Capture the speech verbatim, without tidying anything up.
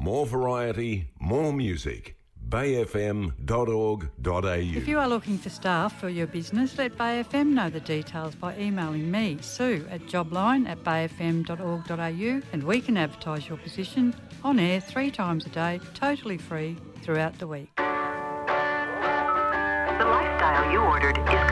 More variety, more music. bay f m dot org dot a u. If you are looking for staff for your business, let Bay F M know the details by emailing me, Sue, at jobline at bay f m dot org dot a u, and we can advertise your position on air three times a day, totally free, throughout the week. The lifestyle you ordered is